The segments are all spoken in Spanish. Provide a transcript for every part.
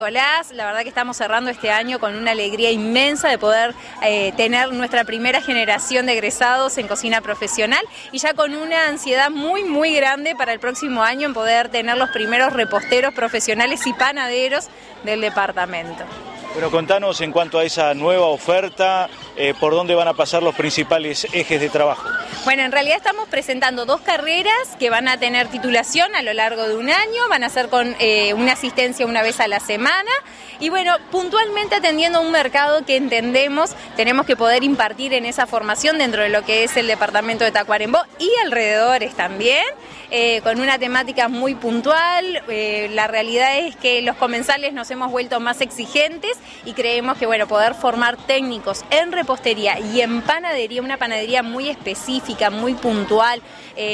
Nicolás, la verdad que estamos cerrando este año con una alegría inmensa de poder tener nuestra primera generación de egresados en cocina profesional y ya con una ansiedad muy grande para el próximo año en poder tener los primeros reposteros profesionales y panaderos del departamento. Bueno, contanos en cuanto a esa nueva oferta, por dónde van a pasar los principales ejes de trabajo. Bueno, en realidad estamos presentando 2 carreras que van a tener titulación a lo largo de un año, van a ser con una asistencia una vez a la semana y bueno, puntualmente atendiendo a un mercado que entendemos tenemos que poder impartir en esa formación dentro de lo que es el departamento de Tacuarembó y alrededores también, con una temática muy puntual. La realidad es que los comensales nos hemos vuelto más exigentes y creemos que bueno, poder formar técnicos en repostería y en panadería, una panadería muy específica, muy puntual,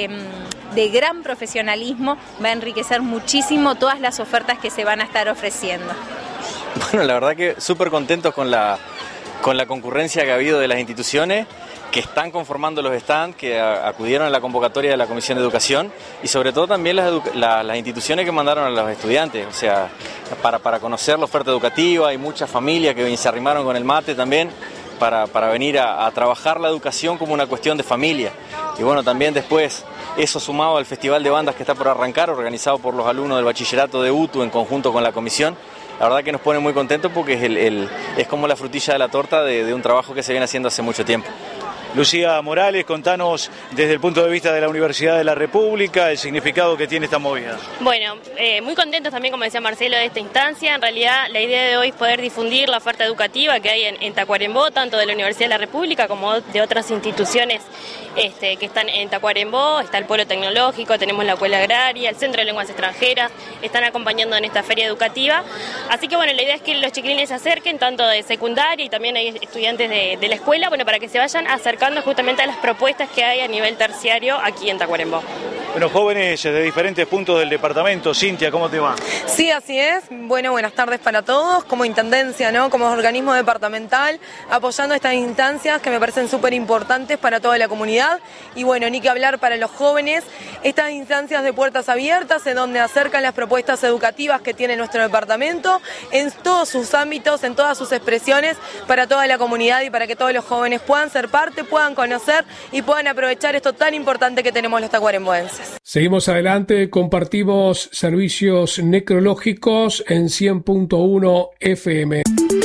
de gran profesionalismo, va a enriquecer muchísimo todas las ofertas que se van a estar ofreciendo. Bueno, la verdad que súper contentos con la concurrencia que ha habido de las instituciones que están conformando los stands, que acudieron a la convocatoria de la Comisión de Educación y sobre todo también las instituciones que mandaron a los estudiantes, o sea, para conocer la oferta educativa. Hay muchas familias que se arrimaron con el mate también para venir a trabajar la educación como una cuestión de familia. Y bueno, también después eso sumado al Festival de Bandas que está por arrancar, organizado por los alumnos del bachillerato de UTU en conjunto con la comisión. La verdad que nos pone muy contentos porque es como la frutilla de la torta de un trabajo que se viene haciendo hace mucho tiempo. Lucía Morales, contanos desde el punto de vista de la Universidad de la República el significado que tiene esta movida. Bueno, muy contentos también, como decía Marcelo, de esta instancia. En realidad la idea de hoy es poder difundir la oferta educativa que hay en Tacuarembó, tanto de la Universidad de la República como de otras instituciones que están en Tacuarembó. Está el Polo Tecnológico, tenemos la Escuela Agraria, el Centro de Lenguas Extranjeras, están acompañando en esta feria educativa. Así que bueno, la idea es que los chiquilines se acerquen, tanto de secundaria y también hay estudiantes de la escuela, bueno, para que se vayan acercando justamente a las propuestas que hay a nivel terciario aquí en Tacuarembó. Bueno, jóvenes de diferentes puntos del departamento. Cintia, ¿cómo te va? Sí, así es. Bueno, buenas tardes para todos. Como intendencia, ¿no? Como organismo departamental, apoyando estas instancias que me parecen súper importantes para toda la comunidad. Y bueno, ni que hablar para los jóvenes, estas instancias de puertas abiertas en donde acercan las propuestas educativas que tiene nuestro departamento en todos sus ámbitos, en todas sus expresiones, para toda la comunidad y para que todos los jóvenes puedan ser parte, puedan conocer y puedan aprovechar esto tan importante que tenemos los tacuaremboenses. Seguimos adelante, compartimos servicios necrológicos en 100.1 FM.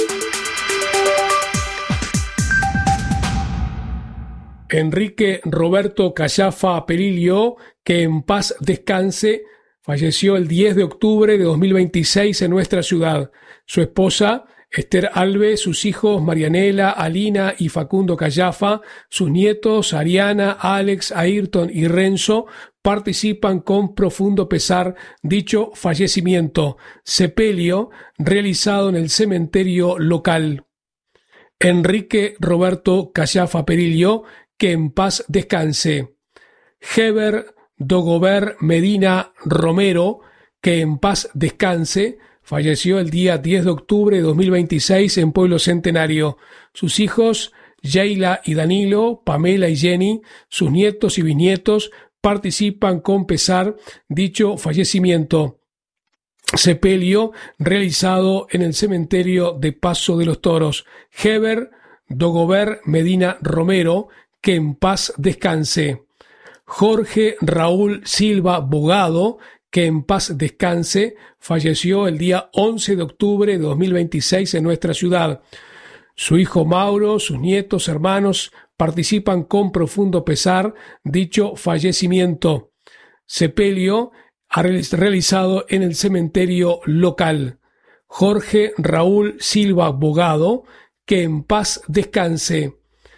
Enrique Roberto Callafa Perillo, que en paz descanse, falleció el 10 de octubre de 2026 en nuestra ciudad. Su esposa, Esther Alves, sus hijos Marianela, Alina y Facundo Callafa, sus nietos Ariana, Alex, Ayrton y Renzo participan con profundo pesar dicho fallecimiento. Sepelio realizado en el cementerio local. Enrique Roberto Callafa Perillo, que en paz descanse. Heber Dogobert Medina Romero, que en paz descanse, falleció el día 10 de octubre de 2026 en Pueblo Centenario. Sus hijos, Sheila y Danilo, Pamela y Jenny, sus nietos y bisnietos participan con pesar dicho fallecimiento. Sepelio realizado en el cementerio de Paso de los Toros. Heber Dogobert Medina Romero, que en paz descanse. Jorge Raúl Silva Bogado, que en paz descanse, falleció el día 11 de octubre de 2026 en nuestra ciudad. Su hijo Mauro, sus nietos, hermanos, participan con profundo pesar dicho fallecimiento. Sepelio realizado en el cementerio local. Jorge Raúl Silva Bogado, que en paz descanse.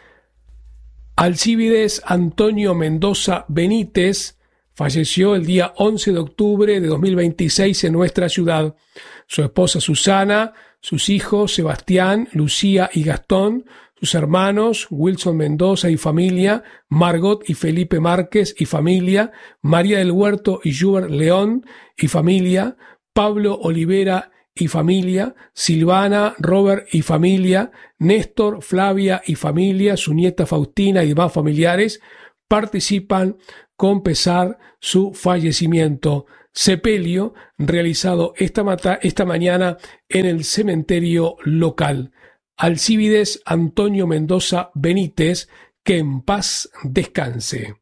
Alcíbides Antonio Mendoza Benítez, falleció el día 11 de octubre de 2026 en nuestra ciudad. Su esposa Susana, sus hijos Sebastián, Lucía y Gastón, sus hermanos Wilson Mendoza y familia, Margot y Felipe Márquez y familia, María del Huerto y Júber León y familia, Pablo Olivera y familia, Silvana, Robert y familia, Néstor, Flavia y familia, su nieta Faustina y demás familiares participan con pesar su fallecimiento. sepelio realizado esta mañana en el cementerio local. Alcíbides Antonio Mendoza Benítez, que en paz descanse.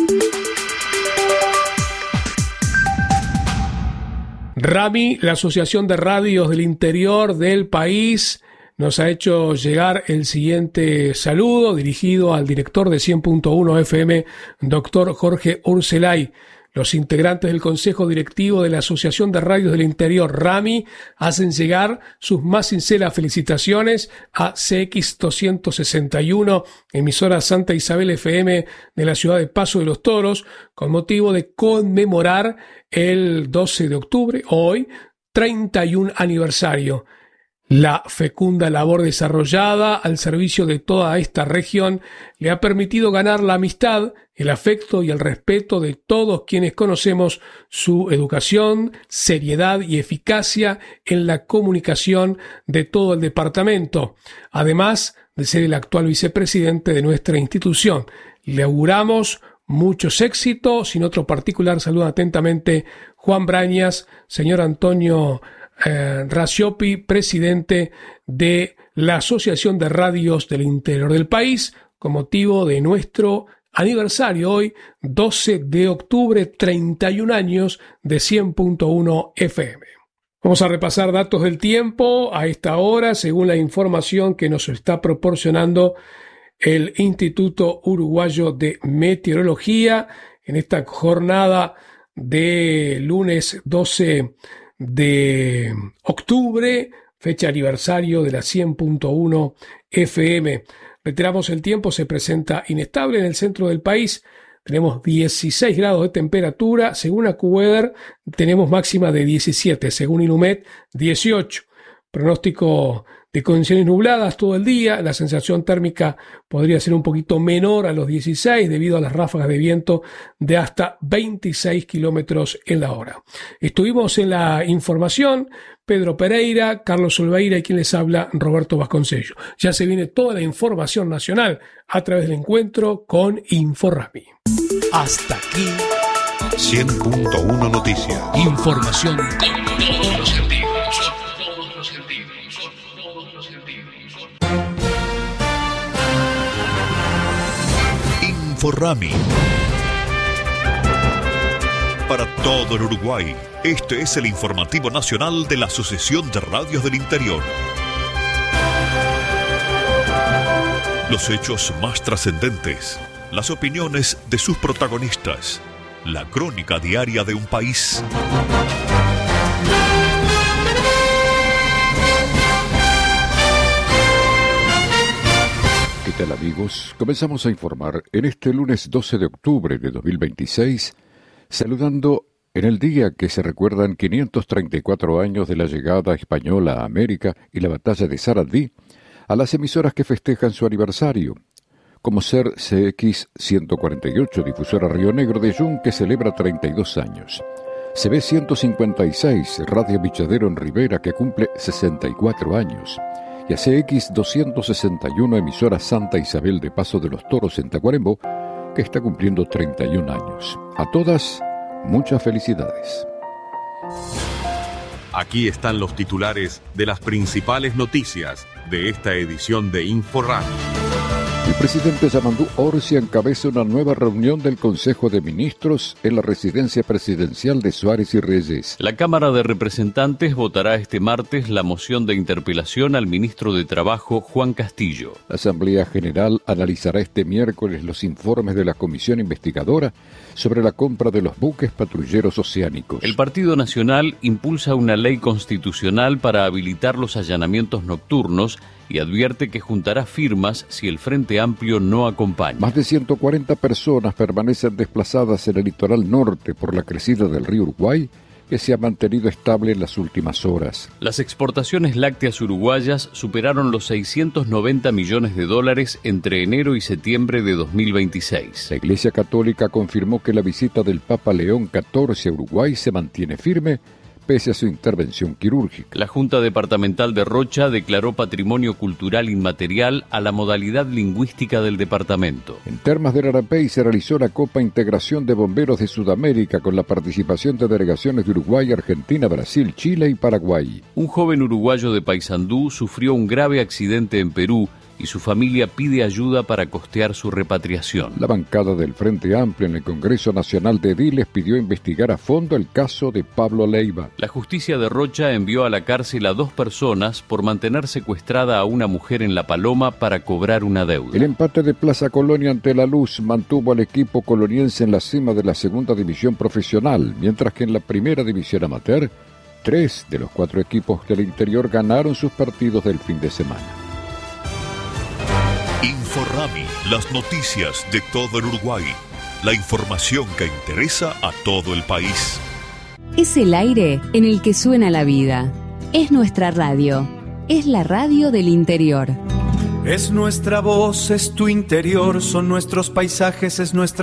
RAMI, la Asociación de Radios del Interior del país, nos ha hecho llegar el siguiente saludo dirigido al director de 100.1 FM, doctor Jorge Urselay. Los integrantes del Consejo Directivo de la Asociación de Radios del Interior, RAMI, hacen llegar sus más sinceras felicitaciones a CX261, emisora Santa Isabel FM de la ciudad de Paso de los Toros, con motivo de conmemorar el 12 de octubre, hoy, 31 aniversario. La fecunda labor desarrollada al servicio de toda esta región le ha permitido ganar la amistad, el afecto y el respeto de todos quienes conocemos su educación, seriedad y eficacia en la comunicación de todo el departamento, además de ser el actual vicepresidente de nuestra institución. Le auguramos muchos éxitos. Sin otro particular, saluda atentamente Juan Brañas, señor Antonio Raciopi, presidente de la Asociación de Radios del Interior del país, con motivo de nuestro aniversario hoy, 12 de octubre, 31 años de 100.1 FM. Vamos a repasar datos del tiempo a esta hora, según la información que nos está proporcionando el Instituto Uruguayo de Meteorología en esta jornada de lunes 12 de octubre, fecha aniversario de la 100.1 FM. Reiteramos, el tiempo se presenta inestable en el centro del país. Tenemos 16 grados de temperatura. Según AccuWeather, tenemos máxima de 17. Según Inumet, 18. Pronóstico de condiciones nubladas todo el día. La sensación térmica podría ser un poquito menor a los 16 debido a las ráfagas de viento de hasta 26 kilómetros en la hora. Estuvimos en la información Pedro Pereira, Carlos Olveira y quien les habla, Roberto Vasconcellos. Ya se viene toda la información nacional a través del encuentro con InfoRami. Hasta aquí 100.1 Noticias. Información con todos los sentidos. InfoRami. Para todo el Uruguay, este es el informativo nacional de la Asociación de Radios del Interior. Los hechos más trascendentes, las opiniones de sus protagonistas, la crónica diaria de un país. ¿Qué tal, amigos? Comenzamos a informar en este lunes 12 de octubre de 2026, saludando en el día que se recuerdan 534 años de la llegada española a América y la batalla de Sarandí, a las emisoras que festejan su aniversario, como ser CX 148, difusora Río Negro de Yun, que celebra 32 años. CB 156, Radio Bichadero en Rivera, que cumple 64 años. Y a CX 261, emisora Santa Isabel de Paso de los Toros en Tacuarembó, que está cumpliendo 31 años. A todas, muchas felicidades. Aquí están los titulares de las principales noticias de esta edición de InfoRami. El presidente Yamandú Orsi encabeza una nueva reunión del Consejo de Ministros en la residencia presidencial de Suárez y Reyes. La Cámara de Representantes votará este martes la moción de interpelación al ministro de Trabajo, Juan Castillo. La Asamblea General analizará este miércoles los informes de la Comisión Investigadora sobre la compra de los buques patrulleros oceánicos. El Partido Nacional impulsa una ley constitucional para habilitar los allanamientos nocturnos y advierte que juntará firmas si el Frente Amplio no acompaña. Más de 140 personas permanecen desplazadas en el litoral norte por la crecida del río Uruguay, que se ha mantenido estable en las últimas horas. Las exportaciones lácteas uruguayas superaron los $690 millones entre enero y septiembre de 2026. La Iglesia Católica confirmó que la visita del Papa León XIV a Uruguay se mantiene firme, pese a su intervención quirúrgica. La Junta Departamental de Rocha declaró Patrimonio Cultural Inmaterial a la modalidad lingüística del departamento. En Termas del Arapey se realizó la Copa Integración de Bomberos de Sudamérica con la participación de delegaciones de Uruguay, Argentina, Brasil, Chile y Paraguay. Un joven uruguayo de Paysandú sufrió un grave accidente en Perú y su familia pide ayuda para costear su repatriación. La bancada del Frente Amplio en el Congreso Nacional de Ediles pidió investigar a fondo el caso de Pablo Leiva. La justicia de Rocha envió a la cárcel a 2 personas por mantener secuestrada a una mujer en La Paloma para cobrar una deuda. El empate de Plaza Colonia ante La Luz mantuvo al equipo coloniense en la cima de la segunda división profesional, mientras que en la primera división amateur, 3 de los 4 equipos del interior ganaron sus partidos del fin de semana. Inforrami, las noticias de todo el Uruguay. La información que interesa a todo el país. Es el aire en el que suena la vida. Es nuestra radio. Es la radio del interior. Es nuestra voz, es tu interior, son nuestros paisajes, es nuestra